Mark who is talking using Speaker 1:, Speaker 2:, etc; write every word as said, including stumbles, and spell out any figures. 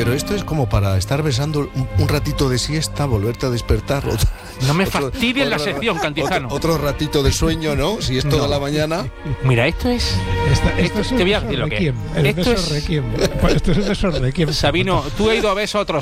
Speaker 1: Pero esto es como para estar besando un, un ratito de siesta, volverte a despertar. Otro,
Speaker 2: no me
Speaker 1: otro,
Speaker 2: fastidies la
Speaker 1: otro,
Speaker 2: sección, Cantizano.
Speaker 1: Otro, otro ratito de sueño, ¿no? Si es toda
Speaker 2: No.
Speaker 1: la mañana.
Speaker 2: Mira, esto es...
Speaker 3: Esta, esto
Speaker 2: esto,
Speaker 3: es un
Speaker 2: te voy a
Speaker 3: beso
Speaker 2: decir lo que
Speaker 3: requiem,
Speaker 2: es.
Speaker 3: el
Speaker 2: Esto
Speaker 3: beso
Speaker 2: es...
Speaker 3: requiem. Esto es el beso requiem.
Speaker 2: Sabino, tú has ido a beso a otros